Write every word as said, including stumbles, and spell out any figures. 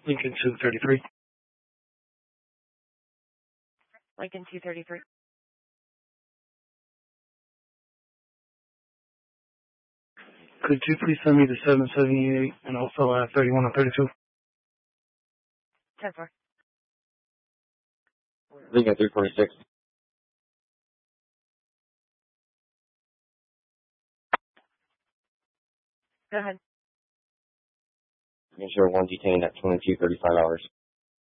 Lincoln two thirty-three. Lincoln two thirty-three. Could you please send me the seven seventy-eight and also uh, thirty-one and thirty-two? ten four. Lincoln three forty-six. Go ahead. Make sure one detained at twenty-two thirty-five hours.